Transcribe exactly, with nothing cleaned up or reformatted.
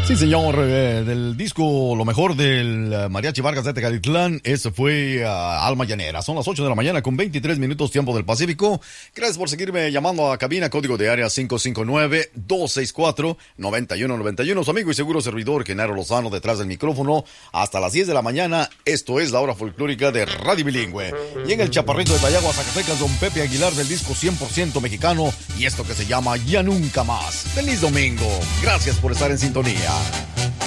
Sí, señor, eh, del disco Lo Mejor del uh, Mariachi Vargas de Tecalitlán, eso fue uh, Alma Llanera. Son las ocho de la mañana con veintitrés minutos tiempo del Pacífico. Gracias por seguirme llamando a cabina, código de área cinco cinco nueve, dos seis cuatro, nueve uno nueve uno. Su amigo y seguro servidor Genaro Lozano detrás del micrófono hasta las diez de la mañana. Esto es la hora folclórica de Radio Bilingüe. Y en el chaparrito de Tayagua, Zacatecas, don Pepe Aguilar del disco cien por ciento mexicano y esto que se llama Ya Nunca Más. Feliz domingo. Gracias por estar en sintonía.